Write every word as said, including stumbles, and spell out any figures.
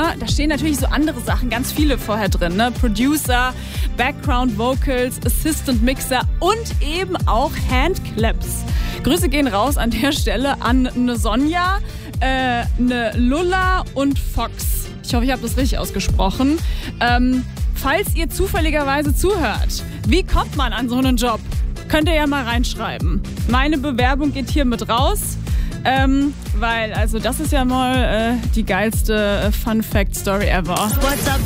Rechner. Da stehen natürlich so andere Sachen, ganz viele vorher drin. Ne? Producer, Background Vocals, Assistant Mixer und eben auch Handclaps. Grüße gehen raus an der Stelle an eine Sonja, äh, eine Lulla und Fox. Ich hoffe, ich habe das richtig ausgesprochen. Ähm, falls ihr zufälligerweise zuhört, wie kommt man an so einen Job? Könnt ihr ja mal reinschreiben. Meine Bewerbung geht hier mit raus, ähm, weil also das ist ja mal äh, die geilste äh, Fun-Fact-Story ever. What's up?